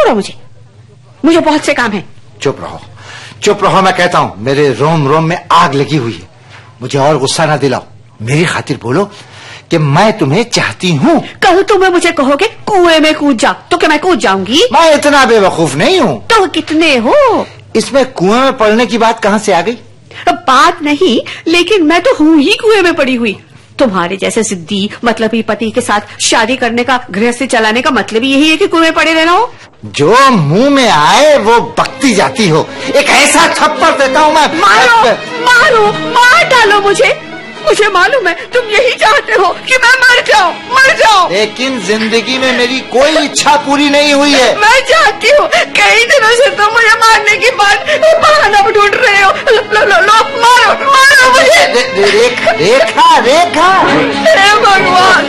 छोड़ो मुझे बहुत से काम है। चुप रहो, मैं कहता हूँ। मेरे रोम रोम में आग लगी हुई है। मुझे और गुस्सा ना दिलाओ। मेरी खातिर बोलो कि मैं तुम्हें चाहती हूँ। कल तुम्हें मुझे कहोगे कुएं में कूद जा, तो क्या मैं कूद जाऊंगी? मैं इतना बेवकूफ नहीं हूँ। तो कितने हो? इसमें कुएं में पड़ने की बात कहाँ से आ गई? बात नहीं, लेकिन मैं तो हूँ ही कुएं में पड़ी हुई। तुम्हारे जैसे जिद्दी मतलबी पति के साथ शादी करने का, गृहस्थी चलाने का मतलब यही है कि कुएं में पड़े रहना हो। जो मुंह में आए वो बकती जाती हो। एक ऐसा थप्पड़ देता हूँ मैं। मार डालो मुझे मालूम है तुम यही चाहते हो कि मैं मर जाऊं। लेकिन जिंदगी में मेरी कोई इच्छा पूरी नहीं हुई है। मैं चाहती हूँ। कई दिनों से तुम मुझे मारने की बात बहाना ढूंढ रहे हो। लो, मारो मुझे। रेखा। हे भगवान,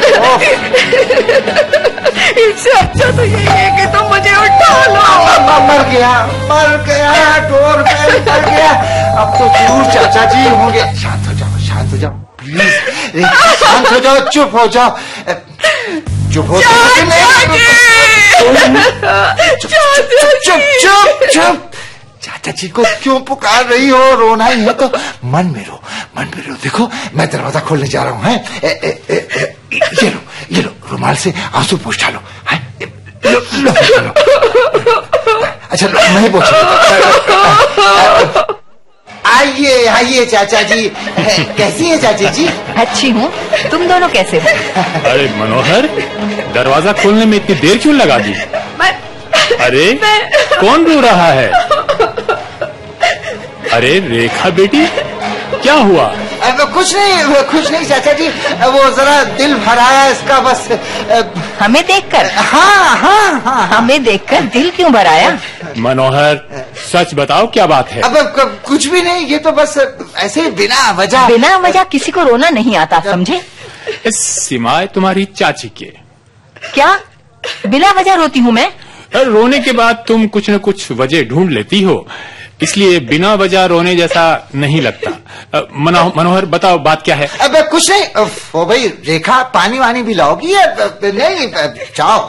इससे अच्छा तो यही है कि तुम मुझे उठा लो। मर गया, डोर पे मर गया। अब तो जरूर चाचा जी होंगे। शांत हो जाओ प्लीज। शांत हो जाओ, चुप हो जाओ। चुप। चाचा जी को क्यों पुकार रही हो? रोना ही है तो मन में रो। देखो मैं दरवाजा खोलने जा रहा हूँ। ये लो रुमाल से आंसू पोंछ डालो। लो। अच्छा मैं ही पोंछूं। आइए चाचा जी। कैसी है चाची जी? अच्छी हूँ, तुम दोनों कैसे हो? अरे मनोहर, दरवाजा खोलने में इतनी देर क्यों लगा दी? अरे कौन रो रहा है? अरे रेखा बेटी, क्या हुआ? कुछ नहीं चाचा जी, वो जरा दिल भरा है इसका बस। हमें देखकर? हाँ। हमें देखकर दिल क्यों भराया? मनोहर सच बताओ, क्या बात है? अब कुछ भी नहीं, ये तो बस ऐसे बिना वजह किसी को रोना नहीं आता, समझे? सिवाय तुम्हारी चाची के। क्या बिना वजह रोती हूँ मैं? रोने के बाद तुम कुछ न कुछ वजह ढूंढ लेती हो, इसलिए बिना वजह रोने जैसा नहीं लगता। मनोहर बताओ बात क्या है? अब कुछ नहीं। ओ भाई रेखा, पानी वानी भी लाओगी? नहीं, जाओ।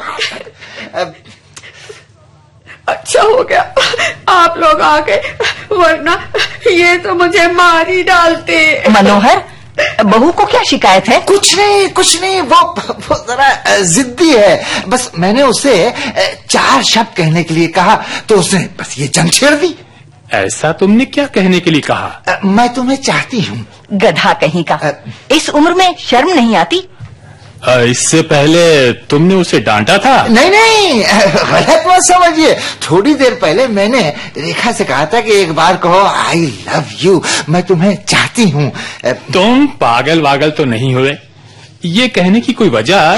अच्छा हो गया आप लोग आ गए, वरना ये तो मुझे मार ही डालते। मनोहर, बहू को क्या शिकायत है? कुछ नहीं, वो जरा जिद्दी है। बस मैंने उसे 4 शब्द कहने के लिए कहा तो उसने बस ये जंग छेड़ दी। ऐसा तुमने क्या कहने के लिए कहा? मैं तुम्हें चाहती हूँ। गधा कहीं का, इस उम्र में शर्म नहीं आती? इससे पहले तुमने उसे डांटा था? नहीं, गलत मत समझिए। थोड़ी देर पहले मैंने रेखा से कहा था कि एक बार कहो आई लव यू, मैं तुम्हें चाहती हूँ। तुम पागल वागल तो नहीं हुए? ये कहने की कोई वजह?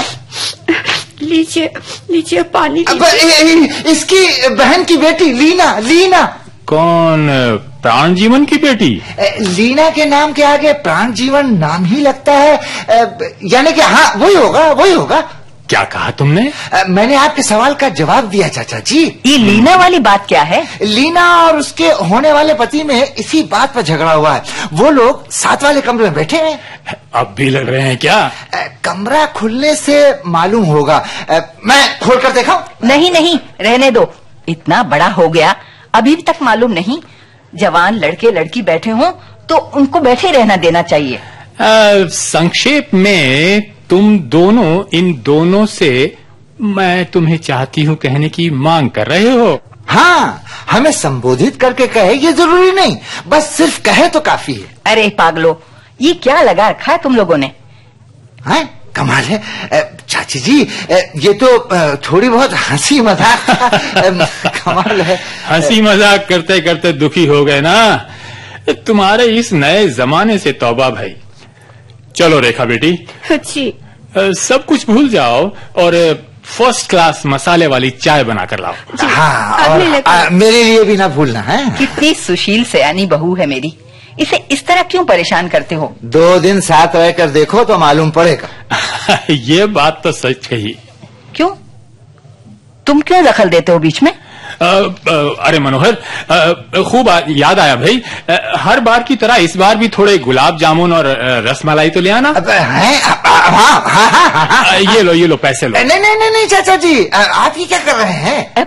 लीजिए पानी लीजिए। इसकी बहन की बेटी लीना। कौन? प्राण जीवन की बेटी? लीना के नाम के आगे प्राण जीवन नाम ही लगता है। यानी कि हाँ, वही होगा। क्या कहा तुमने? मैंने आपके सवाल का जवाब दिया चाचा जी। ये लीना वाली बात क्या है? लीना और उसके होने वाले पति में इसी बात पर झगड़ा हुआ है। वो लोग 7 वाले कमरे में बैठे हैं। अब भी लड़ रहे हैं क्या? कमरा खुलने से मालूम होगा। मैं खोल कर देखा? नहीं, रहने दो। इतना बड़ा हो गया, अभी तक मालूम नहीं? जवान लड़के लड़की बैठे हों तो उनको बैठे रहना देना चाहिए। संक्षेप में तुम दोनों इन दोनों से मैं तुम्हें चाहती हूँ कहने की मांग कर रहे हो? हाँ, हमें संबोधित करके कहे ये जरूरी नहीं, बस सिर्फ कहे तो काफी है। अरे पागलो, ये क्या लगा रखा है तुम लोगों ने? हाँ, कमाल है चाची जी। ये तो थोड़ी बहुत हंसी मजाक कमाल है। हंसी मजाक करते करते दुखी हो गए ना? तुम्हारे इस नए जमाने से तौबा भाई। चलो रेखा बेटी, जी। सब कुछ भूल जाओ और फर्स्ट क्लास मसाले वाली चाय बनाकर लाओ। हाँ, और मेरे लिए भी ना भूलना है। कितनी सुशील सयानी बहू है मेरी, इसे इस तरह क्यों परेशान करते हो? 2 दिन साथ रहकर देखो तो मालूम पड़ेगा। ये बात तो सच कही। क्यों? तुम क्यों दखल देते हो बीच में? अरे मनोहर, खूब याद आया भाई। हर बार की तरह इस बार भी थोड़े गुलाब जामुन और रसमलाई तो ले आना। हाँ, ये लो पैसे लो। नहीं चाचा जी, आप ये क्या कर रहे हैं?